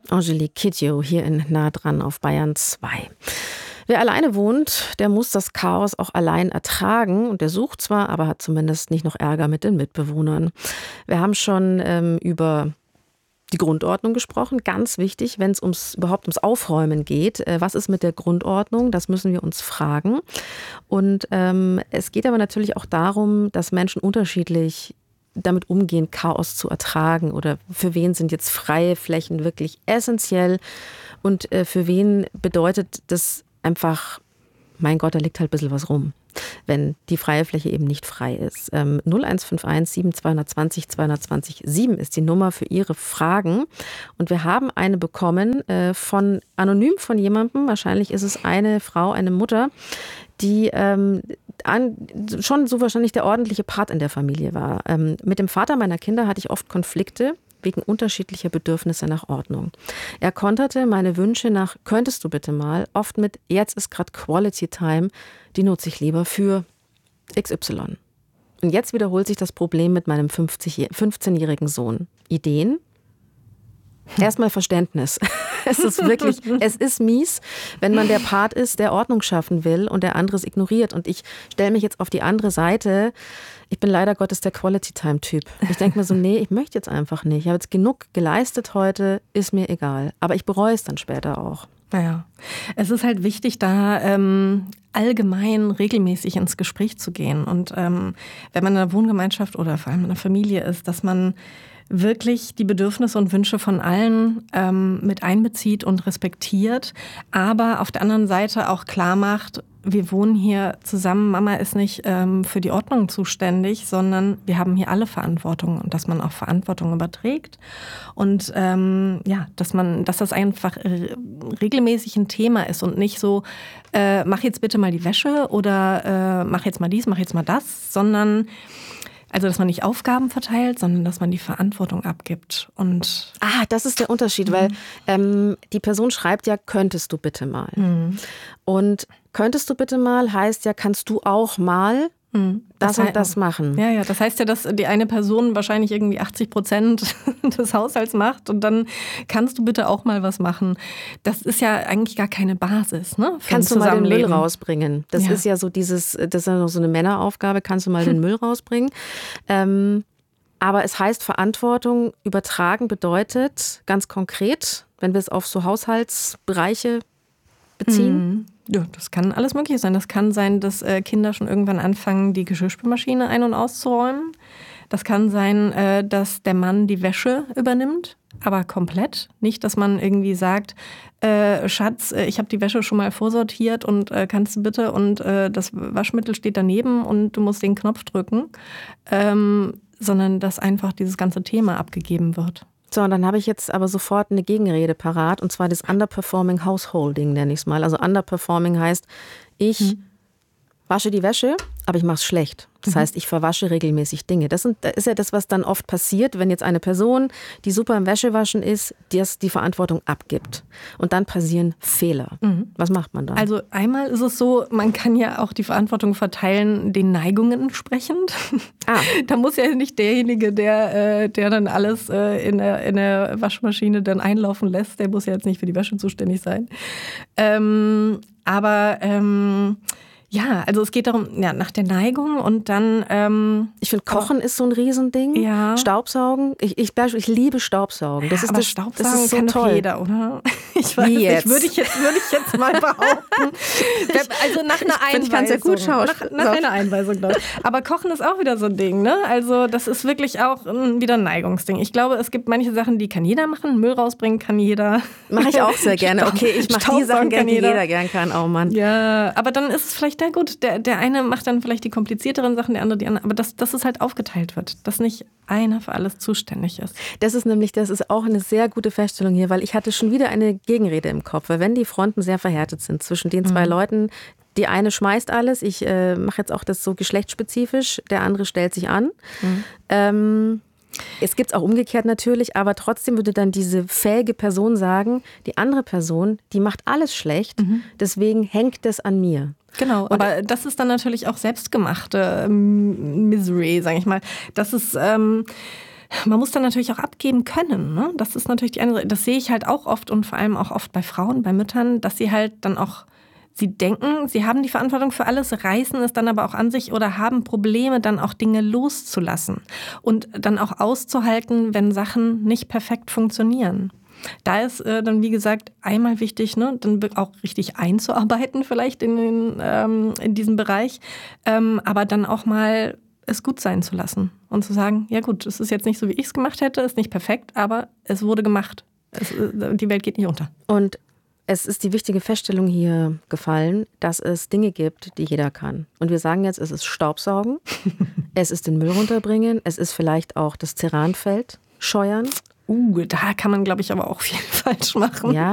Angelique Kidjo hier in Nah dran auf Bayern 2. Wer alleine wohnt, der muss das Chaos auch allein ertragen. Und der sucht zwar, aber hat zumindest nicht noch Ärger mit den Mitbewohnern. Wir haben schon über die Grundordnung gesprochen. Ganz wichtig, wenn es überhaupt ums Aufräumen geht. Was ist mit der Grundordnung? Das müssen wir uns fragen. Und es geht aber natürlich auch darum, dass Menschen unterschiedlich damit umgehen, Chaos zu ertragen. Oder für wen sind jetzt freie Flächen wirklich essentiell? Und für wen bedeutet das einfach, mein Gott, da liegt halt ein bisschen was rum, wenn die freie Fläche eben nicht frei ist. 0151 7220 220 7 ist die Nummer für Ihre Fragen. Und wir haben eine bekommen anonym von jemandem, wahrscheinlich ist es eine Frau, eine Mutter, die schon so wahrscheinlich der ordentliche Part in der Familie war. Mit dem Vater meiner Kinder hatte ich oft Konflikte wegen unterschiedlicher Bedürfnisse nach Ordnung. Er konterte meine Wünsche nach, könntest du bitte mal, oft mit, jetzt ist gerade Quality Time, die nutze ich lieber für XY. Und jetzt wiederholt sich das Problem mit meinem 15-jährigen Sohn. Ideen? Erstmal Verständnis. Es ist mies, wenn man der Part ist, der Ordnung schaffen will und der andere es ignoriert. Und ich stelle mich jetzt auf die andere Seite. Ich bin leider Gottes der Quality-Time-Typ. Ich denke mir so, nee, ich möchte jetzt einfach nicht. Ich habe jetzt genug geleistet heute, ist mir egal. Aber ich bereue es dann später auch. Naja, es ist halt wichtig, da allgemein regelmäßig ins Gespräch zu gehen. Und wenn man in einer Wohngemeinschaft oder vor allem in einer Familie ist, dass man wirklich die Bedürfnisse und Wünsche von allen mit einbezieht und respektiert, aber auf der anderen Seite auch klar macht, wir wohnen hier zusammen, Mama ist nicht für die Ordnung zuständig, sondern wir haben hier alle Verantwortung und dass man auch Verantwortung überträgt und dass das einfach regelmäßig ein Thema ist und nicht so, mach jetzt bitte mal die Wäsche oder mach jetzt mal dies, mach jetzt mal das, sondern also, dass man nicht Aufgaben verteilt, sondern dass man die Verantwortung abgibt. Und das ist der Unterschied, weil die Person schreibt ja, könntest du bitte mal. Und könntest du bitte mal heißt ja, kannst du auch mal das und das machen. Ja, das heißt ja, dass die eine Person wahrscheinlich irgendwie 80% des Haushalts macht und dann kannst du bitte auch mal was machen. Das ist ja eigentlich gar keine Basis, ne? Kannst du mal den Müll rausbringen? Das ist ja so das ist ja noch so eine Männeraufgabe, kannst du mal den Müll rausbringen? Aber es heißt, Verantwortung übertragen bedeutet ganz konkret, wenn wir es auf so Haushaltsbereiche beziehen. Ja, das kann alles Mögliche sein. Das kann sein, dass Kinder schon irgendwann anfangen, die Geschirrspülmaschine ein- und auszuräumen. Das kann sein, dass der Mann die Wäsche übernimmt, aber komplett. Nicht, dass man irgendwie sagt, Schatz, ich habe die Wäsche schon mal vorsortiert und kannst du bitte und das Waschmittel steht daneben und du musst den Knopf drücken, sondern dass einfach dieses ganze Thema abgegeben wird. So, und dann habe ich jetzt aber sofort eine Gegenrede parat, und zwar das Underperforming Householding, nenne ich es mal. Also Underperforming heißt, ich wasche die Wäsche, aber ich mache es schlecht. Das heißt, ich verwasche regelmäßig Dinge. Das ist ja das, was dann oft passiert, wenn jetzt eine Person, die super im Wäschewaschen ist, die Verantwortung abgibt. Und dann passieren Fehler. Was macht man dann? Also einmal ist es so, man kann ja auch die Verantwortung verteilen, den Neigungen entsprechend. Da muss ja nicht derjenige, der dann alles in der Waschmaschine dann einlaufen lässt, der muss ja jetzt nicht für die Wäsche zuständig sein. Ja, also es geht darum, nach der Neigung und dann... ich finde, Kochen ist so ein Riesending. Ja. Staubsaugen. Ich liebe Staubsaugen. Das ist aber Staubsaugen das ist so kann toll. Doch jeder, oder? Ich weiß nicht, würde ich jetzt mal behaupten. Also nach einer Einweisung. Ich kann es ja gut schauen. Nach einer Einweisung, glaube ich. Aber Kochen ist auch wieder so ein Ding, ne? Also das ist wirklich auch wieder ein Neigungsding. Ich glaube, es gibt manche Sachen, die kann jeder machen. Müll rausbringen kann jeder. Mache ich auch sehr gerne. Okay, ich mache die Sachen gerne, die jeder gern kann. Oh Mann. Ja, aber dann ist es vielleicht gut, der eine macht dann vielleicht die komplizierteren Sachen, der andere die anderen, aber dass es halt aufgeteilt wird, dass nicht einer für alles zuständig ist. Das ist auch eine sehr gute Feststellung hier, weil ich hatte schon wieder eine Gegenrede im Kopf, weil wenn die Fronten sehr verhärtet sind zwischen den zwei Leuten, die eine schmeißt alles, ich mache jetzt auch das so geschlechtsspezifisch, der andere stellt sich an. Es gibt es auch umgekehrt natürlich, aber trotzdem würde dann diese fähige Person sagen, die andere Person, die macht alles schlecht, deswegen hängt das an mir. Genau, aber das ist dann natürlich auch selbstgemachte Misery, sage ich mal. Das ist, Man muss dann natürlich auch abgeben können. Ne? Das ist natürlich das sehe ich halt auch oft und vor allem auch oft bei Frauen, bei Müttern, dass sie halt dann auch, sie denken, sie haben die Verantwortung für alles, reißen es dann aber auch an sich oder haben Probleme, dann auch Dinge loszulassen und dann auch auszuhalten, wenn Sachen nicht perfekt funktionieren. Da ist dann, wie gesagt, einmal wichtig, ne, dann auch richtig einzuarbeiten vielleicht in diesem Bereich, aber dann auch mal es gut sein zu lassen und zu sagen, ja gut, es ist jetzt nicht so, wie ich es gemacht hätte, ist nicht perfekt, aber es wurde gemacht. Die Welt geht nicht unter. Und es ist die wichtige Feststellung hier gefallen, dass es Dinge gibt, die jeder kann. Und wir sagen jetzt, es ist Staubsaugen, es ist den Müll runterbringen, es ist vielleicht auch das Ceranfeld scheuern. Da kann man, glaube ich, aber auch viel falsch machen. Ja,